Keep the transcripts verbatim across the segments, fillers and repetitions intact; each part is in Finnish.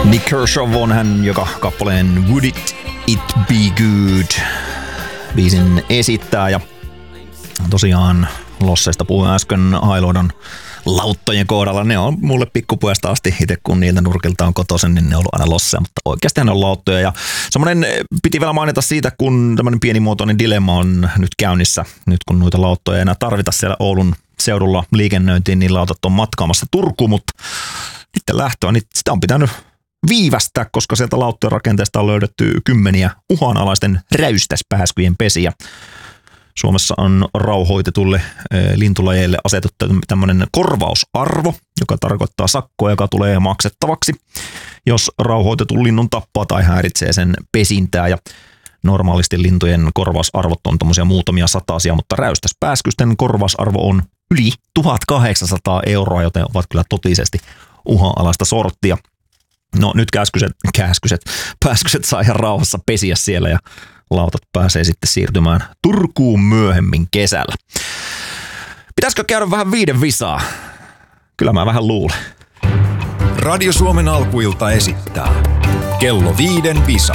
Nick Kershaw on hän, joka kappaleen Would It, It Be Good biisin esittää. Ja tosiaan Losseista puhuin äsken Hailuodon lauttojen kohdalla. Ne on mulle pikkupojasta asti, itse kun niiltä nurkilta on kotoisin, niin ne on ollut aina Losseja, mutta oikeasti ne on lauttoja. Ja semmoinen piti vielä mainita siitä, kun tämmöinen pienimuotoinen dilemma on nyt käynnissä, nyt kun noita lauttoja ei enää tarvita siellä Oulun seudulla liikennöintiin, niin lautat on matkaamassa Turkuun, mutta niiden lähtöä, niin sitä on pitänyt viivästää, koska sieltä lauttojen rakenteesta on löydetty kymmeniä uhanalaisten räystäspääskyjen pesiä. Suomessa on rauhoitetulle lintulajeille asetettu tämmöinen korvausarvo, joka tarkoittaa sakkoa, joka tulee maksettavaksi, jos rauhoitetun linnun tappaa tai häiritsee sen pesintää. Ja normaalisti lintujen korvausarvot on tommosia muutamia satasia, mutta räystäspääskysten korvausarvo on yli tuhatkahdeksansataa euroa, joten ovat kyllä totisesti uhanalaista sorttia. No nyt käskyset, käskyset, pääskyset saa ihan rauhassa pesiä siellä ja lautat pääsee sitten siirtymään Turkuun myöhemmin kesällä. Pitäisikö käydä vähän viiden visaa? Kyllä mä vähän luulen. Radio Suomen alkuilta esittää kello viiden visa.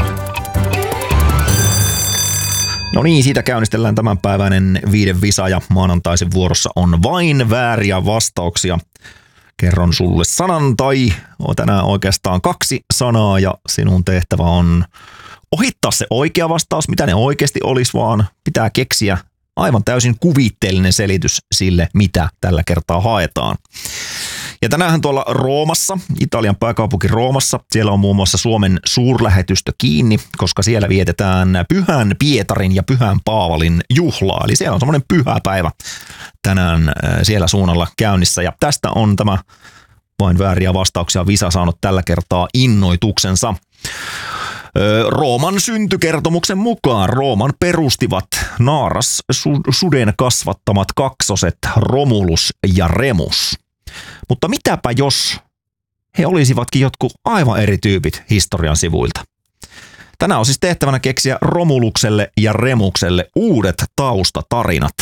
No niin, siitä käynnistellään tämänpäiväinen viiden visa ja maanantaisin vuorossa on vain vääriä vastauksia. Kerron sulle sanan tai on tänään oikeastaan kaksi sanaa ja sinun tehtävä on ohittaa se oikea vastaus, mitä ne oikeasti olisi, vaan pitää keksiä aivan täysin kuvitteellinen selitys sille, mitä tällä kertaa haetaan. Ja tänäänhän tuolla Roomassa, Italian pääkaupunki Roomassa, siellä on muun muassa Suomen suurlähetystö kiinni, koska siellä vietetään Pyhän Pietarin ja Pyhän Paavalin juhlaa. Eli siellä on semmoinen pyhä päivä tänään siellä suunnalla käynnissä. Ja tästä on tämä vain vääriä vastauksia visa saanut tällä kertaa innoituksensa. Rooman syntykertomuksen mukaan Rooman perustivat naaras suden kasvattamat kaksoset Romulus ja Remus. Mutta mitäpä jos he olisivatkin jotkut aivan eri tyypit historian sivuilta? Tänään on siis tehtävänä keksiä Romulukselle ja Remukselle uudet taustatarinat.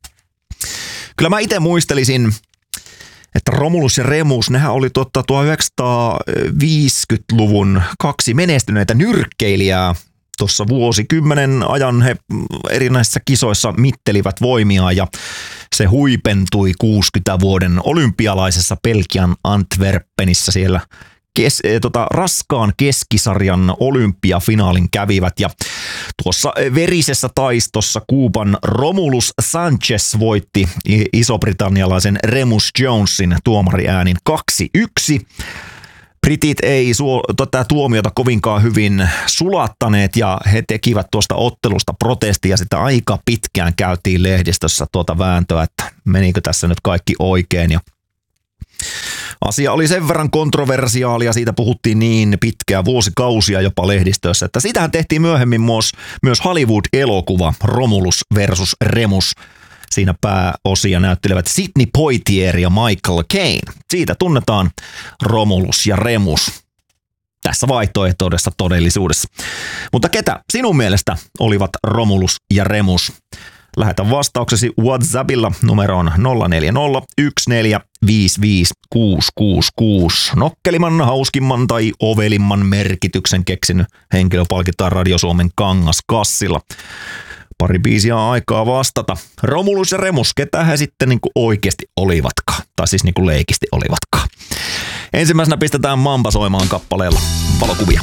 Kyllä mä itse muistelisin, että Romulus ja Remus, nehän oli totta tuhatyhdeksänsataaviisikymmentäluvun kaksi menestyneitä nyrkkeilijää. Tuossa vuosikymmenen ajan he erinäisissä kisoissa mittelivät voimiaan ja se huipentui kuudenkymmenen vuoden olympialaisessa Belgian Antwerpenissä siellä kes, tota, raskaan keskisarjan olympiafinaalin kävivät ja tuossa verisessä taistossa Kuuban Romulus Sanchez voitti iso-britannialaisen Remus Jonesin tuomariäänin kaksi yksi. Britit ei suo, tätä tuomiota kovinkaan hyvin sulattaneet ja he tekivät tuosta ottelusta protestia ja sitä aika pitkään käytiin lehdistössä tuota vääntöä, että menikö tässä nyt kaikki oikein. Ja asia oli sen verran kontroversiaalia, siitä puhuttiin niin pitkää vuosikausia jopa lehdistössä, että sitähän tehtiin myöhemmin myös, myös Hollywood-elokuva Romulus versus Remus. Siinä pääosia näyttelevät Sidney Poitier ja Michael Caine. Siitä tunnetaan Romulus ja Remus tässä vaihtoehtoisessa todellisuudessa. Mutta ketä sinun mielestä olivat Romulus ja Remus? Lähetä vastauksesi WhatsAppilla numeroon nolla neljä nolla yksi neljä viisi viisi kuusi kuusi kuusi. Nokkelimman, hauskimman tai ovelimman merkityksen keksinyt henkilö palkitaan Radio Suomen Kangaskassilla. Pari biisiä aikaa vastata. Romulus ja Remus, ketä he sitten niin kuin oikeasti olivatkaan? Tai siis niin kuin leikisti olivatkaan. Ensimmäisenä pistetään Mamba soimaan kappaleella valokuvia.